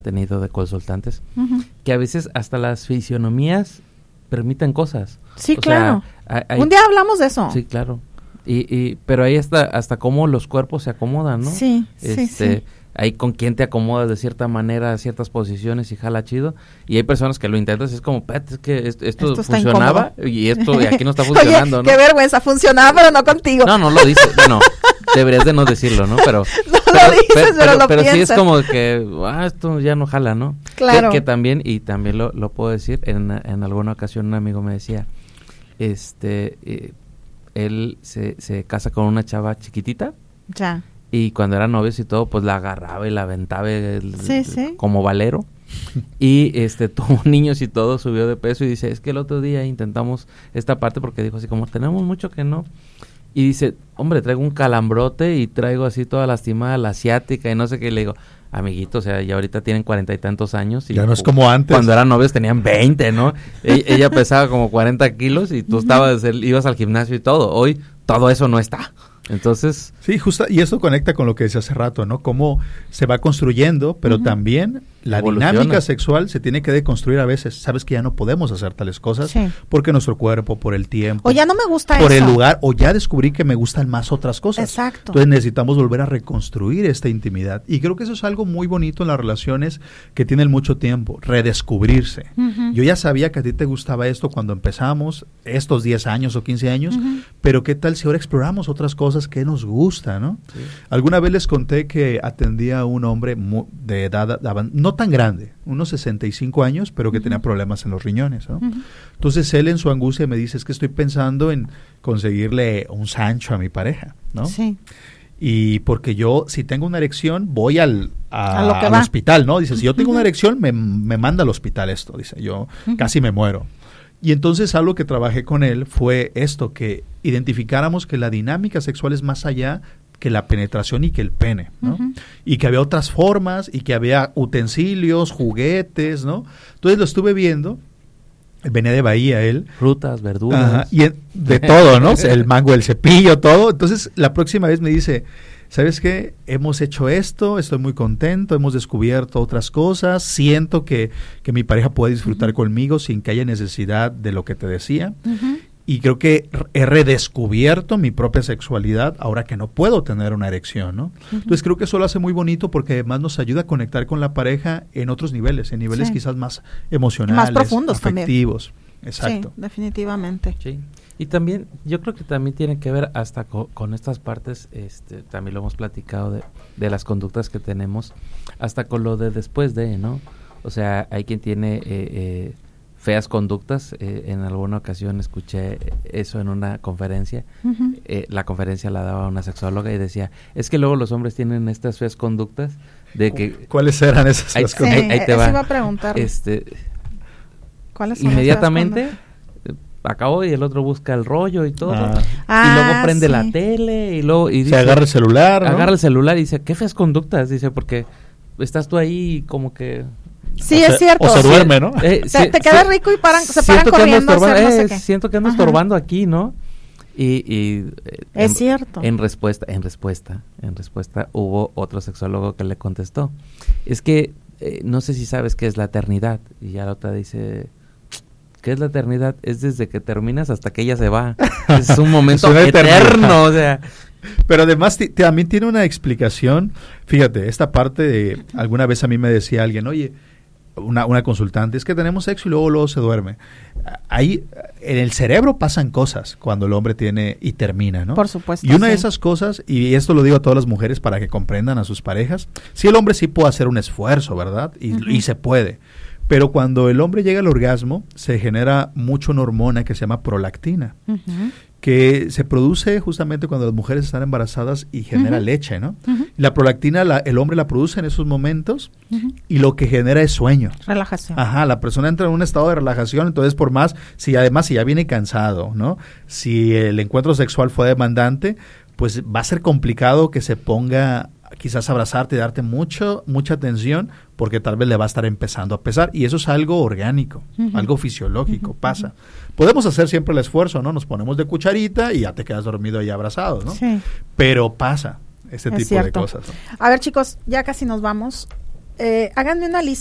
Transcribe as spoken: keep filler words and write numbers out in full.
tenido de consultantes, uh-huh. que a veces hasta las fisionomías permiten cosas. Sí, o claro. Sea, hay, un día hablamos de eso. Sí, claro. Y, y pero ahí hasta hasta cómo los cuerpos se acomodan, ¿no? Sí, este, sí, sí. Ahí con quién te acomodas de cierta manera a ciertas posiciones y jala chido. Y hay personas que lo intentan y es como, es que esto, esto, esto funcionaba y esto y aquí no está funcionando. Oye, ¿no? Qué vergüenza, funcionaba pero no contigo. No, no lo dices, bueno, deberías de no decirlo, ¿no? Pero no pero, lo dices, pero, pero, pero lo Pero piensas. sí es como que, ah, esto ya no jala, ¿no? Claro. Que, que también, y también lo, lo puedo decir, en, en alguna ocasión un amigo me decía, este, eh, él se, se casa con una chava chiquitita. Ya. Y cuando eran novios y todo, pues la agarraba y la aventaba el, sí, sí. como valero. Y este tuvo niños y todo, subió de peso y dice, es que el otro día intentamos esta parte porque dijo así como, tenemos mucho que no. Y dice, hombre, traigo un calambrote y traigo así toda lastimada la asiática y no sé qué. Y le digo, amiguito, o sea, ya ahorita tienen cuarenta y tantos años. Y ya no es como antes. Cuando eran novios tenían veinte, ¿no? e- ella pesaba como cuarenta kilos y tú estabas, ibas al gimnasio y todo. Hoy todo eso no está. Entonces... Sí, justo, y eso conecta con lo que decía hace rato, ¿no? Cómo se va construyendo, pero uh-huh. también la evoluciona. Dinámica sexual se tiene que deconstruir a veces. Sabes que ya no podemos hacer tales cosas sí. porque nuestro cuerpo, por el tiempo... O ya no me gusta por eso. Por el lugar, o ya descubrí que me gustan más otras cosas. Exacto. Entonces necesitamos volver a reconstruir esta intimidad. Y creo que eso es algo muy bonito en las relaciones que tienen mucho tiempo, redescubrirse. Uh-huh. Yo ya sabía que a ti te gustaba esto cuando empezamos, estos diez años o quince años, uh-huh. pero ¿qué tal si ahora exploramos otras cosas que nos gusta, ¿no? Sí. Alguna vez les conté que atendía a un hombre mu- de edad, no tan grande, unos sesenta y cinco años, pero que uh-huh. tenía problemas en los riñones, ¿no? Uh-huh. Entonces él en su angustia me dice, es que estoy pensando en conseguirle un Sancho a mi pareja, ¿no? Sí. Y porque yo, si tengo una erección, voy al, a, a lo que al va. hospital, ¿no? Dice, si yo tengo una erección, me, me manda al hospital esto, dice, yo uh-huh. casi me muero. Y entonces algo que trabajé con él fue esto, que identificáramos que la dinámica sexual es más allá que la penetración y que el pene, ¿no? Uh-huh. Y que había otras formas y que había utensilios, juguetes, ¿no? Entonces lo estuve viendo, venía de Bahía él. Frutas, verduras. Ajá, y en, de todo, ¿no? El mango, el cepillo, todo. Entonces la próxima vez me dice, ¿sabes qué? Hemos hecho esto, estoy muy contento, hemos descubierto otras cosas, siento que, que mi pareja puede disfrutar uh-huh. conmigo sin que haya necesidad de lo que te decía. Uh-huh. Y creo que he redescubierto mi propia sexualidad ahora que no puedo tener una erección, ¿no? Uh-huh. Entonces creo que eso lo hace muy bonito porque además nos ayuda a conectar con la pareja en otros niveles, en niveles sí. quizás más emocionales, más profundos, afectivos. También. Exacto. Sí, definitivamente. Sí. Y también, yo creo que también tiene que ver hasta co- con estas partes, este, también lo hemos platicado de, de las conductas que tenemos, hasta con lo de después de, ¿no? O sea, hay quien tiene eh, eh, feas conductas, eh, en alguna ocasión escuché eso en una conferencia, uh-huh. eh, la conferencia la daba una sexóloga y decía, es que luego los hombres tienen estas feas conductas de que... ¿Cuáles eran esas ahí, feas conductas? Ahí, ahí te va. Iba a preguntar. Este, ¿Cuáles son inmediatamente... acabó y el otro busca el rollo y todo ah. y luego ah, prende sí. la tele y luego y se dice, agarra el celular, ¿no? agarra el celular y dice, qué feas conductas, dice, porque estás tú ahí como que sí, o es se, cierto. O se duerme, ¿no? Eh, se, te queda sí, rico y paran, se paran que corriendo a estorbando, hacer no sé eh, qué. siento que ando Ajá. estorbando aquí, ¿no? Y, y eh, es en, cierto. En respuesta, en respuesta, en respuesta hubo otro sexólogo que le contestó, es que eh, no sé si sabes qué es la eternidad, y ya la otra dice, ¿qué es la eternidad? Es desde que terminas hasta que ella se va. Es un momento es eterno, o sea. Pero además t- también tiene una explicación. Fíjate, esta parte de, alguna vez a mí me decía alguien, oye, una, una consultante, es que tenemos sexo y luego, luego se duerme. Ahí, en el cerebro pasan cosas cuando el hombre tiene y termina, ¿no? Por supuesto. Y una sí. de esas cosas, y esto lo digo a todas las mujeres para que comprendan a sus parejas, si el hombre sí puede hacer un esfuerzo, ¿verdad? Y, uh-huh. y se puede. Pero cuando el hombre llega al orgasmo, se genera mucho una hormona que se llama prolactina, uh-huh. que se produce justamente cuando las mujeres están embarazadas y genera uh-huh. leche, ¿no? Uh-huh. La prolactina, la, el hombre la produce en esos momentos uh-huh. y lo que genera es sueño. Relajación. Ajá, la persona entra en un estado de relajación, entonces por más, si además si ya viene cansado, ¿no? Si el encuentro sexual fue demandante, pues va a ser complicado que se ponga quizás abrazarte y darte mucho, mucha atención, porque tal vez le va a estar empezando a pesar, y eso es algo orgánico, uh-huh. algo fisiológico, uh-huh. pasa. Podemos hacer siempre el esfuerzo, ¿no? Nos ponemos de cucharita y ya te quedas dormido ahí abrazado, ¿no? Sí. Pero pasa este es tipo cierto. de cosas, ¿no? A ver, chicos, ya casi nos vamos. eh, háganme una lista